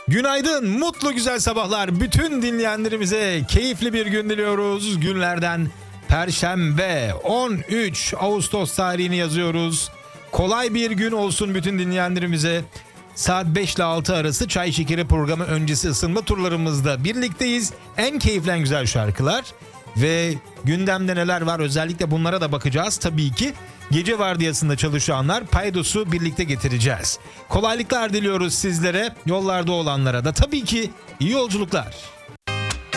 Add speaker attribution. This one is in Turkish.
Speaker 1: Günaydın, mutlu güzel sabahlar. Bütün dinleyenlerimize keyifli bir gün diliyoruz. Günlerden Perşembe 13 Ağustos tarihini yazıyoruz. Kolay bir gün olsun bütün dinleyenlerimize. Saat 5 ile 6 arası Çay Şekeri programı öncesi ısınma turlarımızda birlikteyiz. En keyifli en güzel şarkılar ve gündemde neler var özellikle bunlara da bakacağız tabii ki. Gece vardiyasında çalışanlar paydosu birlikte getireceğiz. Kolaylıklar diliyoruz sizlere, yollarda olanlara da tabii ki iyi yolculuklar.